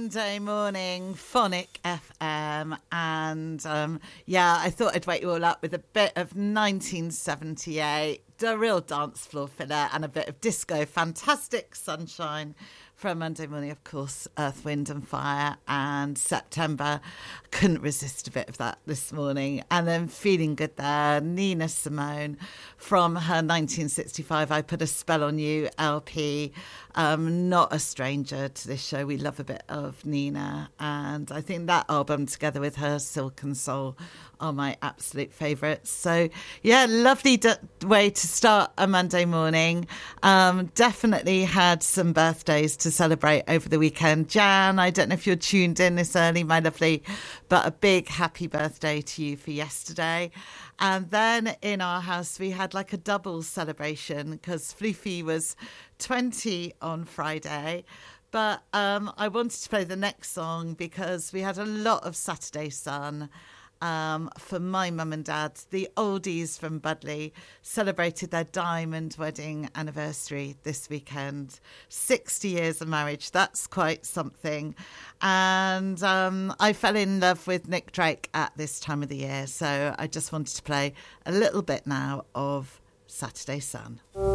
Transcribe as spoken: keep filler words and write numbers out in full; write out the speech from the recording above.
Monday morning, Phonic F M, and um, yeah, I thought I'd wake you all up with a bit of nineteen seventy-eight, a real dance floor filler, and a bit of disco. Fantastic Sunshine from Monday morning, of course, Earth, Wind and Fire, and September. Couldn't resist a bit of that this morning. And then Feeling Good there, Nina Simone from her nineteen sixty-five I Put a Spell on You L P. Um, not a stranger to this show. We love a bit of Nina, and I think that album together with her Silk and Soul are my absolute favourites. So yeah, lovely d- way to start a Monday morning. Um, definitely had some birthdays to celebrate over the weekend. Jan, I don't know if you're tuned in this early, my lovely, but a big happy birthday to you for yesterday. And then in our house, we had like a double celebration because Floofy was twenty on Friday. But um, I wanted to play the next song because we had a lot of Saturday Sun. Um, for my mum and dad, the oldies from Budley celebrated their diamond wedding anniversary this weekend. sixty years of marriage, that's quite something. And um, I fell in love with Nick Drake at this time of the year, so I just wanted to play a little bit now of Saturday Sun.